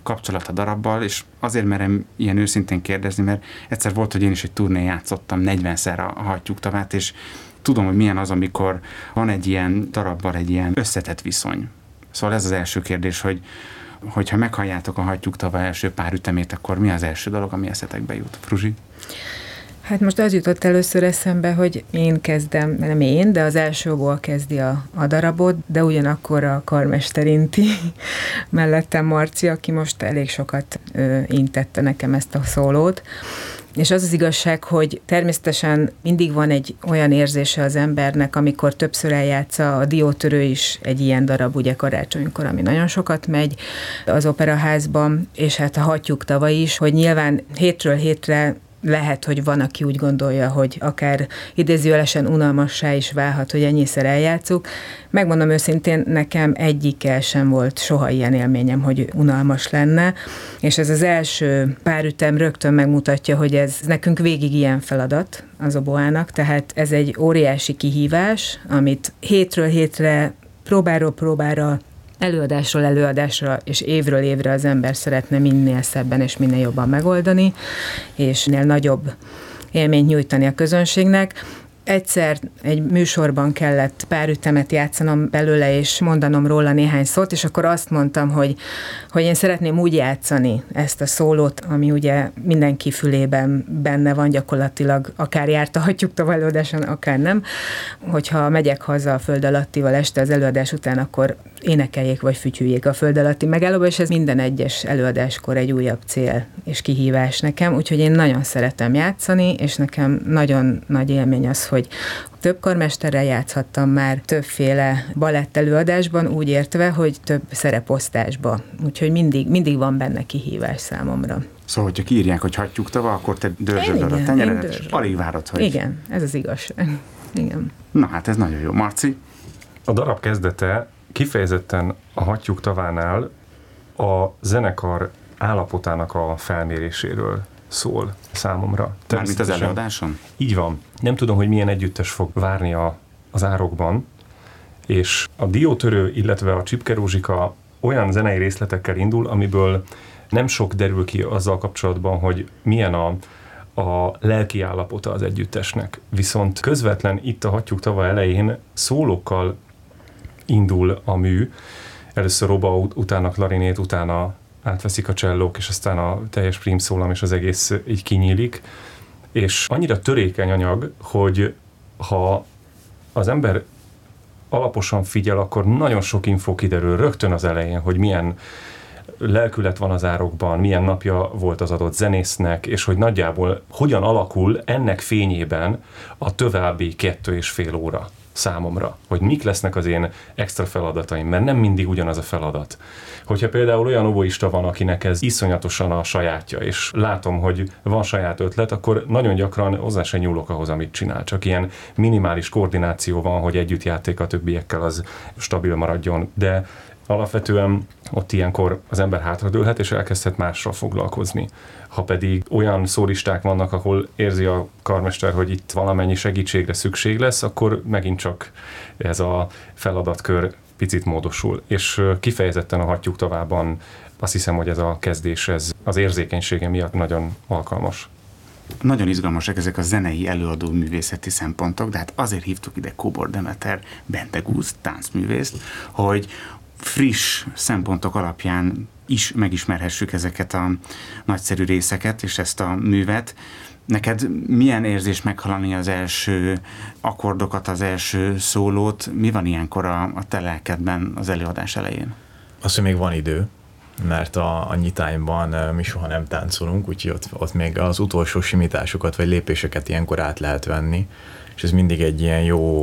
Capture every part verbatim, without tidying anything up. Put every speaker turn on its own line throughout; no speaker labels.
kapcsolat a darabbal, és azért merem ilyen őszintén kérdezni, mert egyszer volt, hogy én is egy turnén játszottam negyvenszer a Hattyúk tavát, és tudom, hogy milyen az, amikor van egy ilyen darabbal egy ilyen összetett viszony. Szóval ez az első kérdés, hogy hogyha meghalljátok a Hattyúk tava első pár ütemét, akkor mi az első dolog, ami eszetekbe jut? Fruzsi?
Hát most az jutott először eszembe, hogy én kezdem, nem én, de az elsőból kezdi a, a darabot, de ugyanakkor a karmester inti mellettem Marci, aki most elég sokat ö, intette nekem ezt a szólót. És az az igazság, hogy természetesen mindig van egy olyan érzése az embernek, amikor többször eljátsza, a Diótörő is egy ilyen darab, ugye karácsonykor, ami nagyon sokat megy az operaházban, és hát a Hattyúk tava is, hogy nyilván hétről hétre lehet, hogy van, aki úgy gondolja, hogy akár idézőjelesen unalmassá is válhat, hogy ennyiszer eljátszuk. Megmondom őszintén, nekem egyikkel sem volt soha ilyen élményem, hogy unalmas lenne, és ez az első pár ütem rögtön megmutatja, hogy ez nekünk végig ilyen feladat az oboának, tehát ez egy óriási kihívás, amit hétről hétre, próbáról próbára, előadásról előadásra és évről évre az ember szeretne minél szebben és minél jobban megoldani, és minél nagyobb élményt nyújtani a közönségnek. Egyszer egy műsorban kellett pár ütemet játszanom belőle, és mondanom róla néhány szót, és akkor azt mondtam, hogy, hogy én szeretném úgy játszani ezt a szólót, ami ugye mindenki fülében benne van gyakorlatilag, akár járt a Hattyúk tava előadáson, akár nem, hogyha megyek haza a föld alattival este az előadás után, akkor énekeljék vagy fütyüljék a föld alatti megállóba, és ez minden egyes előadáskor egy újabb cél és kihívás nekem, úgyhogy én nagyon szeretem játszani, és nekem nagyon nagy élmény az, hogy több karmesterrel játszhattam már többféle balett előadásban, úgy értve, hogy több szereposztásba. Úgyhogy mindig, mindig van benne kihívás számomra.
Szóval, hogyha kiírják, hogy Hattyúk tava, akkor te dörzsöd a tenyeredet, és alig várod, hogy...
Igen, ez az igazság. Igen.
Na hát ez nagyon jó. Marci?
A darab kezdete kifejezetten a Hattyúk tavánál a zenekar állapotának a felméréséről szól számomra.
Mármint az előadáson?
Így van. Nem tudom, hogy milyen együttes fog várni a, az árokban, és a Diótörő, illetve a Csipke Rózsika olyan zenei részletekkel indul, amiből nem sok derül ki azzal kapcsolatban, hogy milyen a, a lelki állapota az együttesnek. Viszont közvetlen itt a Hattyúk tava elején szólókkal indul a mű. Először Roba, utána klarinét, utána átveszik a csellók, és aztán a teljes prímszólam, és az egész így kinyílik. És annyira törékeny anyag, hogy ha az ember alaposan figyel, akkor nagyon sok info kiderül rögtön az elején, hogy milyen lelkület van az árokban, milyen napja volt az adott zenésznek, és hogy nagyjából hogyan alakul ennek fényében a további kettő és fél óra számomra, hogy mik lesznek az én extra feladataim, mert nem mindig ugyanaz a feladat. Hogyha például olyan oboista van, akinek ez iszonyatosan a sajátja, és látom, hogy van saját ötlet, akkor nagyon gyakran hozzá se nyúlok ahhoz, amit csinál. Csak ilyen minimális koordináció van, hogy együttjáték a többiekkel az stabil maradjon, de alapvetően ott ilyenkor az ember hátradőlhet, és elkezdhet mással foglalkozni. Ha pedig olyan szólisták vannak, ahol érzi a karmester, hogy itt valamennyi segítségre szükség lesz, akkor megint csak ez a feladatkör picit módosul. És kifejezetten a Hattyúk tavában azt hiszem, hogy ez a kezdés ez az érzékenysége miatt nagyon alkalmas.
Nagyon izgalmasak ezek a zenei előadó művészeti szempontok, de hát azért hívtuk ide Kóbor Demeter Bendegúzt, táncművészt, hogy friss szempontok alapján is megismerhessük ezeket a nagyszerű részeket és ezt a művet. Neked milyen érzés meghallani az első akkordokat, az első szólót? Mi van ilyenkor a, a te lelkedben az előadás elején?
Azt, hogy még van idő, mert a, a nyitányban mi soha nem táncolunk, úgyhogy ott, ott még az utolsó simításokat vagy lépéseket ilyenkor át lehet venni, és ez mindig egy ilyen jó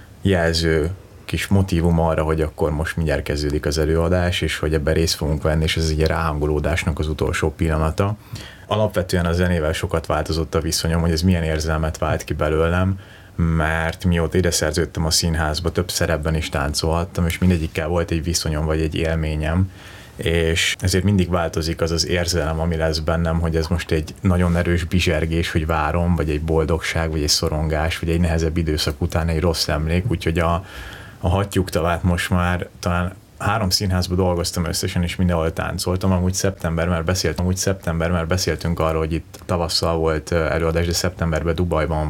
jelző kis motívum arra, hogy akkor most mindjárt kezdődik az előadás, és hogy ebben részt fogunk venni, és ez egy ráhangolódásnak az utolsó pillanata. Alapvetően a zenével sokat változott a viszonyom, hogy ez milyen érzelmet vált ki belőlem, mert mióta ide szerződtem a színházba, több szerepben is táncolhattam, és mindegyikkel volt egy viszonyom, vagy egy élményem, és ezért mindig változik az az érzelem, ami lesz bennem, hogy ez most egy nagyon erős bizsergés, hogy várom, vagy egy boldogság, vagy egy szorongás, vagy egy nehezebb időszak után egy rossz emlék, úgyhogy a, a Hattyúk tavát most már talán három színházban dolgoztam összesen, és mindenhol táncoltam. Amúgy szeptember, mert beszéltem, amúgy szeptember, mert beszéltünk arról, hogy itt tavasszal volt előadás, de szeptemberben Dubajban